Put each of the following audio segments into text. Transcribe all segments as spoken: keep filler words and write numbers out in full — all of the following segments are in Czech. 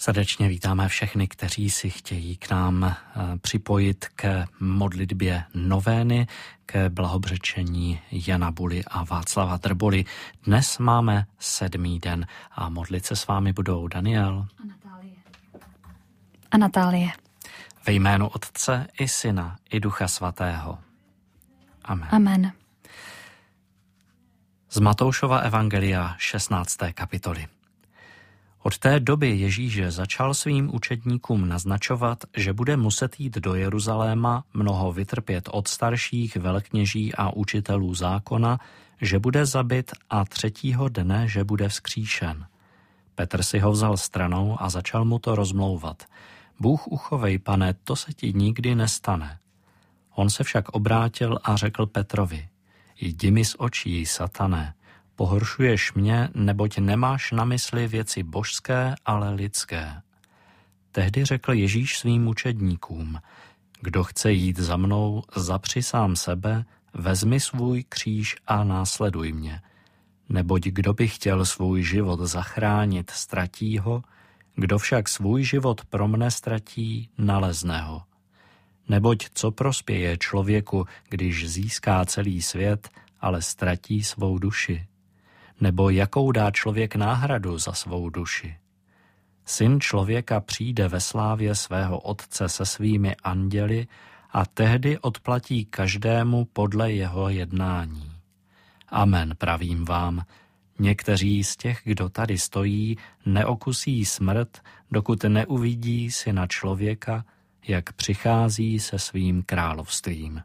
Srdečně vítáme všechny, kteří si chtějí k nám připojit k modlitbě novény, k blahobřečení Jana Buly a Václava Drboly. Dnes máme sedmý den a modlit se s vámi budou Daniel a Natálie. A Natálie. Ve jménu Otce i Syna i Ducha Svatého. Amen. Amen. Z Matoušova evangelia šestnácté kapitoly. Od té doby Ježíš začal svým učedníkům naznačovat, že bude muset jít do Jeruzaléma, mnoho vytrpět od starších, velekněží a učitelů zákona, že bude zabit a třetího dne, že bude vzkříšen. Petr si ho vzal stranou a začal mu to rozmlouvat. Bůh uchovej, pane, to se ti nikdy nestane. On se však obrátil a řekl Petrovi, jdi mi z očí, satané, pohoršuješ mě, neboť nemáš na mysli věci božské, ale lidské. Tehdy řekl Ježíš svým učedníkům, kdo chce jít za mnou, zapři sám sebe, vezmi svůj kříž a následuj mě. Neboť kdo by chtěl svůj život zachránit, ztratí ho, kdo však svůj život pro mne ztratí, nalezne ho. Neboť co prospěje člověku, když získá celý svět, ale ztratí svou duši? Nebo jakou dá člověk náhradu za svou duši? Syn člověka přijde ve slávě svého Otce se svými anděli a tehdy odplatí každému podle jeho jednání. Amen, pravím vám, někteří z těch, kdo tady stojí, neokusí smrt, dokud neuvidí Syna člověka, jak přichází se svým královstvím.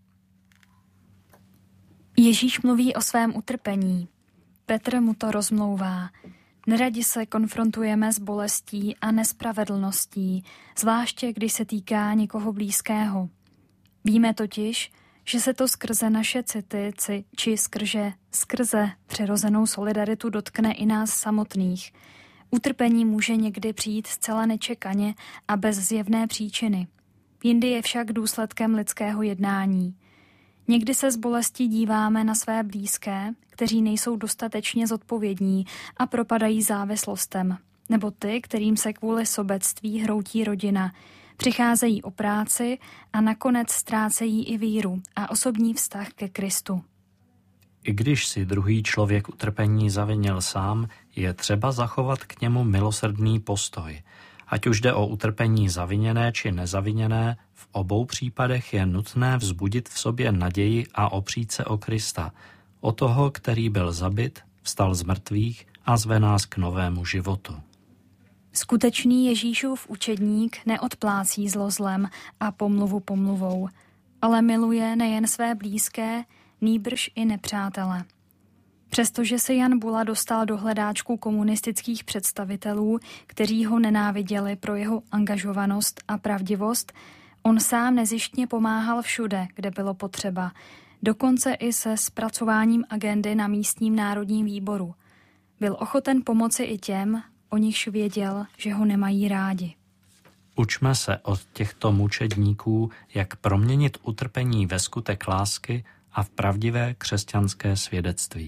Ježíš mluví o svém utrpení. Petr mu to rozmlouvá. Neradi se konfrontujeme s bolestí a nespravedlností, zvláště když se týká někoho blízkého. Víme totiž, že se to skrze naše city či skrze, skrze přirozenou solidaritu dotkne i nás samotných. Utrpení může někdy přijít zcela nečekaně a bez zjevné příčiny. Jindy je však důsledkem lidského jednání. Někdy se s bolestí díváme na své blízké, kteří nejsou dostatečně zodpovědní a propadají závislostem, nebo ty, kterým se kvůli sobectví hroutí rodina, přicházejí o práci a nakonec ztrácejí i víru a osobní vztah ke Kristu. I když si druhý člověk utrpení zavinil sám, je třeba zachovat k němu milosrdný postoj. Ať už jde o utrpení zaviněné či nezaviněné, v obou případech je nutné vzbudit v sobě naději a opřít se o Krista, o toho, který byl zabit, vstal z mrtvých a zve nás k novému životu. Skutečný Ježíšův učedník neodplácí zlo zlem a pomluvu pomluvou, ale miluje nejen své blízké, nýbrž i nepřátele. Přestože se Jan Bula dostal do hledáčku komunistických představitelů, kteří ho nenáviděli pro jeho angažovanost a pravdivost, on sám nezištně pomáhal všude, kde bylo potřeba, dokonce i se zpracováním agendy na místním národním výboru. Byl ochoten pomoci i těm, o nichž věděl, že ho nemají rádi. Učme se od těchto mučedníků, jak proměnit utrpení ve skutek lásky a v pravdivé křesťanské svědectví.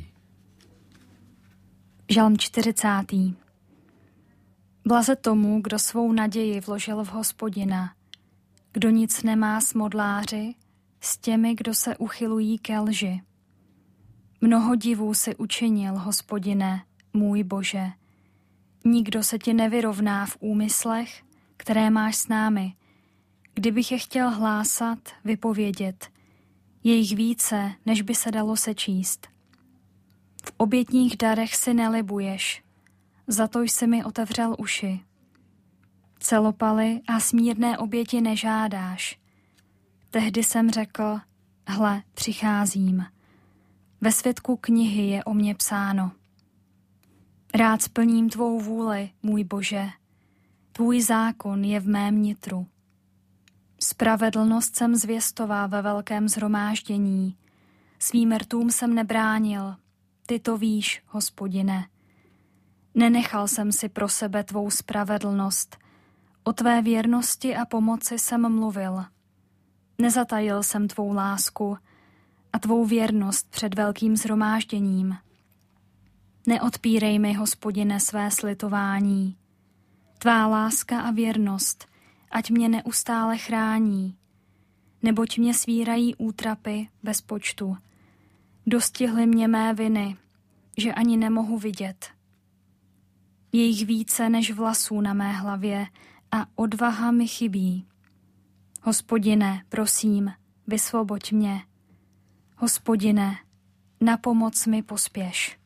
Žalm čtyřicátý. Blaze tomu, kdo svou naději vložil v Hospodina, kdo nic nemá s modláři, s těmi, kdo se uchylují ke lži. Mnoho divů si učinil, Hospodine, můj Bože. Nikdo se ti nevyrovná v úmyslech, které máš s námi. Kdybych je chtěl hlásat, vypovědět, je jich více, než by se dalo sečíst. V obětních darech si nelibuješ, za to jsi mi otevřel uši. Celopaly a smírné oběti nežádáš. Tehdy jsem řekl, hle, přicházím. Ve světku knihy je o mně psáno. Rád splním tvou vůli, můj Bože. Tvůj zákon je v mém nitru. Spravedlnost jsem zvěstoval ve velkém shromáždění. Svým rtům jsem nebránil. Ty to víš, Hospodine. Nenechal jsem si pro sebe tvou spravedlnost. O tvé věrnosti a pomoci jsem mluvil. Nezatajil jsem tvou lásku a tvou věrnost před velkým shromážděním. Neodpírej mi, Hospodine, své slitování. Tvá láska a věrnost, ať mě neustále chrání, neboť mě svírají útrapy bez počtu. Dostihly mě mé viny, že ani nemohu vidět. Je jich více než vlasů na mé hlavě a odvaha mi chybí. Hospodine, prosím, vysvoboď mě. Hospodine, na pomoc mi pospěš.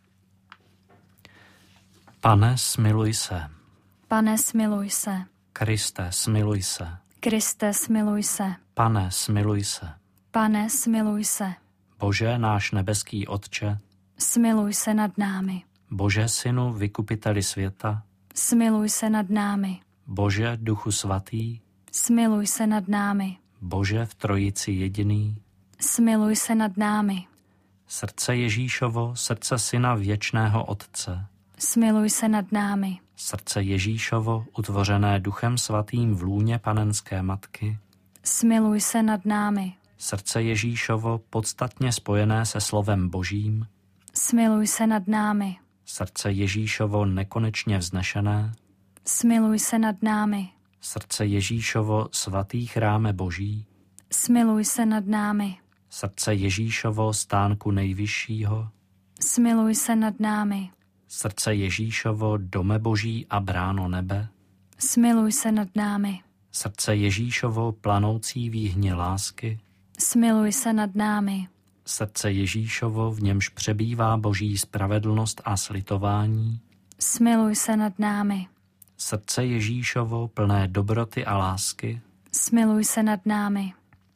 Pane, smiluj se. Pane, smiluj se. Kriste, smiluj se. Kriste, smiluj se. Pane, smiluj se. Pane, smiluj se. Bože, náš nebeský Otče, Smiluj se nad námi. Bože, Synu, vykupiteli světa, Smiluj se nad námi. Bože, Duchu svatý, Smiluj se nad námi. Bože v Trojici jediný, Smiluj se nad námi. srdce Ježíšovo, srdce Syna věčného Otce, Smiluj se nad námi. srdce Ježíšovo, utvořené Duchem svatým v lůně panenské matky, Smiluj se nad námi. srdce Ježíšovo, podstatně spojené se slovem Božím, Smiluj se nad námi. srdce Ježíšovo nekonečně vznešené, Smiluj se nad námi. srdce Ježíšovo, svatý chráme Boží, Smiluj se nad námi. srdce Ježíšovo, stánku nejvyššího, Smiluj se nad námi. srdce Ježíšovo, dome Boží a bráno nebe, Smiluj se nad námi. srdce Ježíšovo, planoucí výhně lásky, Smiluj se nad námi. srdce Ježíšovo, v němž přebývá Boží spravedlnost a slitování, Smiluj se nad námi. srdce Ježíšovo, plné dobroty a lásky, Smiluj se nad námi.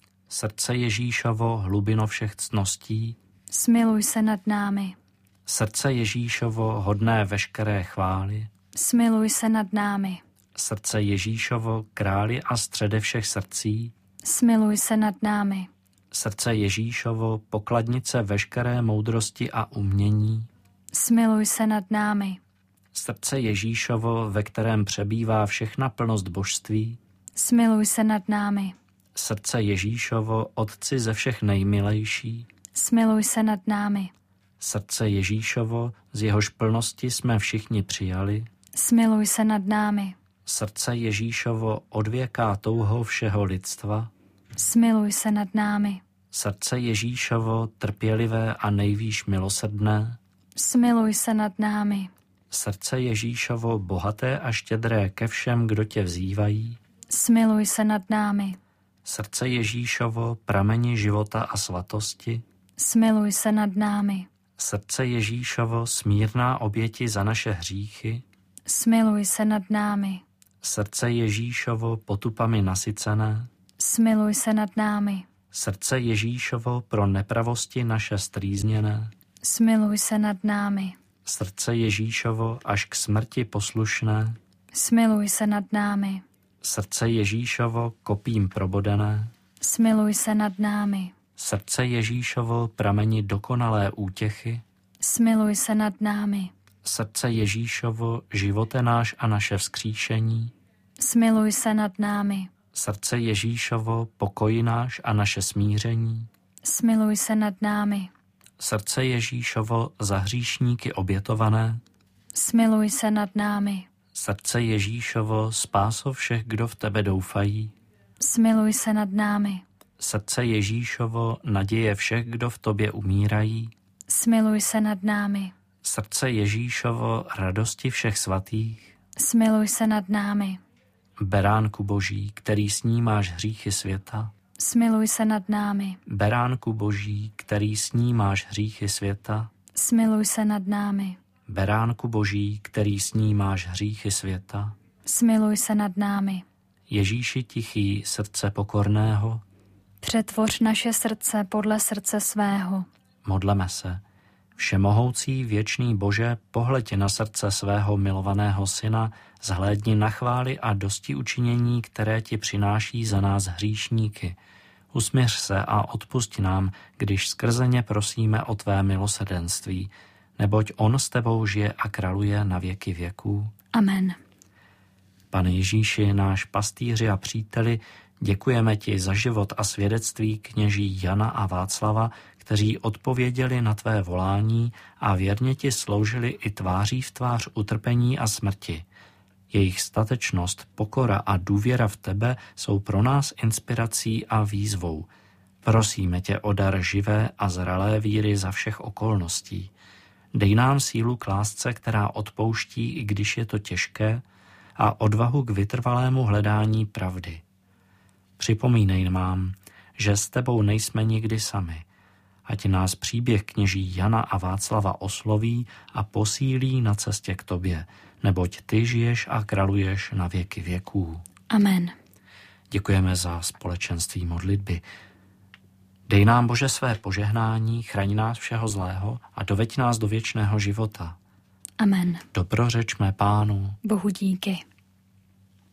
srdce Ježíšovo, hlubino všech ctností, Smiluj se nad námi. srdce Ježíšovo, hodné veškeré chvály, Smiluj se nad námi. srdce Ježíšovo, králi a střede všech srdcí, Smiluj se nad námi. srdce Ježíšovo, pokladnice veškeré moudrosti a umění, Smiluj se nad námi. srdce Ježíšovo, ve kterém přebývá všechna plnost božství, Smiluj se nad námi. srdce Ježíšovo, Otci ze všech nejmilejší, Smiluj se nad námi. srdce Ježíšovo, z jehož plnosti jsme všichni přijali, Smiluj se nad námi. srdce Ježíšovo, odvěká touho všeho lidstva, Smiluj se nad námi. srdce Ježíšovo, trpělivé a nejvýš milosrdné, Smiluj se nad námi. srdce Ježíšovo, bohaté a štědré ke všem, kdo tě vzývají, Smiluj se nad námi. srdce Ježíšovo, prameni života a svatosti, Smiluj se nad námi. srdce Ježíšovo, smírná oběti za naše hříchy, Smiluj se nad námi. srdce Ježíšovo, potupami nasycené, Smiluj se nad námi. srdce Ježíšovo, pro nepravosti naše strýzněné, Smiluj se nad námi. srdce Ježíšovo, až k smrti poslušné, Smiluj se nad námi. srdce Ježíšovo, kopím probodené, Smiluj se nad námi. srdce Ježíšovo, prameni dokonalé útěchy, Smiluj se nad námi. srdce Ježíšovo, živote náš a naše vzkříšení, Smiluj se nad námi. srdce Ježíšovo, pokoji náš a naše smíření, Smiluj se nad námi. srdce Ježíšovo, za hříšníky obětované, Smiluj se nad námi. srdce Ježíšovo, spáso všech, kdo v tebe doufají, Smiluj se nad námi. srdce Ježíšovo, naděje všech, kdo v tobě umírají, Smiluj se nad námi. srdce Ježíšovo, radosti všech svatých, Smiluj se nad námi. beránku Boží, který snímáš hříchy světa, Smiluj se nad námi. beránku Boží, který snímáš hříchy světa, Smiluj se nad námi. beránku Boží, který snímáš hříchy světa, Smiluj se nad námi. Ježíši tichý, srdce pokorného, Přetvoř naše srdce podle srdce svého. modleme se. Všemohoucí věčný Bože, pohleď na srdce svého milovaného syna, zhlédni na chvály a dosti učinění, které ti přináší za nás hříšníky. Usměř se a odpusť nám, když skrze ně prosíme o tvé milosrdenství, neboť on s tebou žije a králuje na věky věků. Amen. Pane Ježíši, náš pastýři a příteli, děkujeme ti za život a svědectví kněží Jana a Václava, kteří odpověděli na tvé volání a věrně ti sloužili i tváří v tvář utrpení a smrti. Jejich statečnost, pokora a důvěra v tebe jsou pro nás inspirací a výzvou. Prosíme tě o dar živé a zralé víry za všech okolností. Dej nám sílu k lásce, která odpouští, i když je to těžké, a odvahu k vytrvalému hledání pravdy. Připomínej nám, že s tebou nejsme nikdy sami. Ať nás příběh kněží Jana a Václava osloví a posílí na cestě k tobě, neboť ty žiješ a králuješ na věky věků. Amen. Děkujeme za společenství modlitby. Dej nám, Bože, své požehnání, chraň nás všeho zlého a doveď nás do věčného života. Amen. Dobrořečme Pánu. Bohu díky.